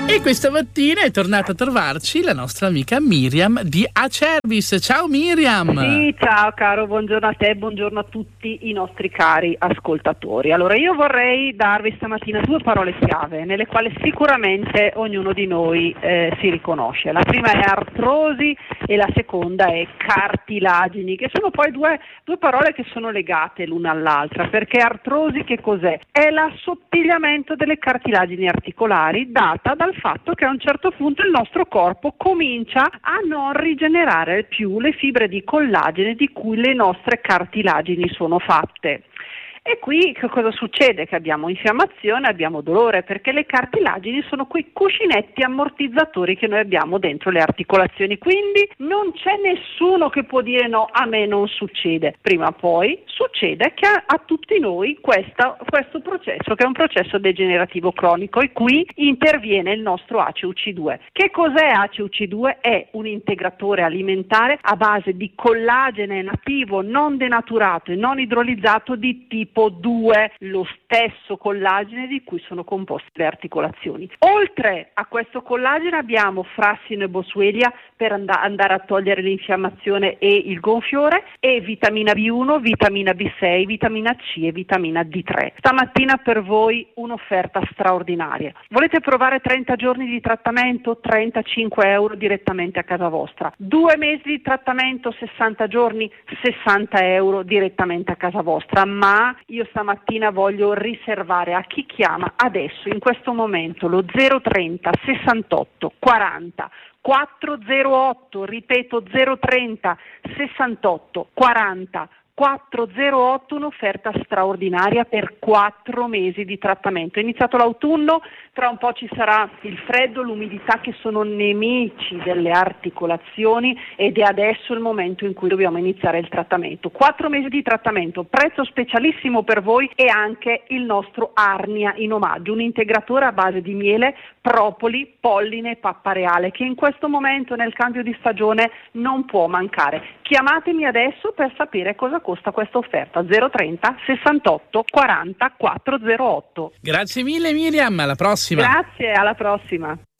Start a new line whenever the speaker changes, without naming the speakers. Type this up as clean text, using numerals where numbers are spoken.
E questa mattina è tornata a trovarci la nostra amica Miriam di Acervis. Ciao Miriam!
Sì, ciao caro, buongiorno a te, buongiorno a tutti i nostri cari ascoltatori. Allora, io vorrei darvi stamattina due parole chiave nelle quali sicuramente ognuno di noi si riconosce. La prima è artrosi e la seconda è cartilagini, che sono poi due parole che sono legate l'una all'altra, perché artrosi che cos'è? È l'assottigliamento delle cartilagini articolari data dal fatto che a un certo punto il nostro corpo comincia a non rigenerare più le fibre di collagene di cui le nostre cartilagini sono fatte. E qui che cosa succede? Che abbiamo infiammazione, abbiamo dolore, perché le cartilagini sono quei cuscinetti ammortizzatori che noi abbiamo dentro le articolazioni, quindi non c'è nessuno che può dire no, a me non succede. Prima o poi succede che a tutti noi questo processo, che è un processo degenerativo cronico, e qui interviene il nostro ACE-UC2. Che cos'è ACE-UC2? È un integratore alimentare a base di collagene nativo, non denaturato e non idrolizzato di tipo 2, lo stesso collagene di cui sono composte le articolazioni. Oltre a questo collagene abbiamo frassino e boswellia per andare a togliere l'infiammazione e il gonfiore, e vitamina B1, vitamina B6, vitamina C e vitamina D3. Stamattina per voi un'offerta straordinaria. Volete provare 30 giorni di trattamento? 35 euro direttamente a casa vostra. 2 mesi di trattamento, 60 giorni, 60 euro direttamente a casa vostra. Ma io stamattina voglio riservare a chi chiama adesso, in questo momento, lo 030 68 40 408, ripeto 030 68 40 408, un'offerta straordinaria per 4 mesi di trattamento. È iniziato l'autunno, tra un po' ci sarà il freddo, l'umidità, che sono nemici delle articolazioni, ed è adesso il momento in cui dobbiamo iniziare il trattamento. 4 mesi di trattamento, prezzo specialissimo per voi, e anche il nostro Arnia in omaggio, un integratore a base di miele, propoli, polline e pappa reale, che in questo momento nel cambio di stagione non può mancare. Chiamatemi adesso per sapere cosa costa questa offerta. 030 68 40 408.
Grazie mille Miriam, alla prossima!
Grazie, alla prossima!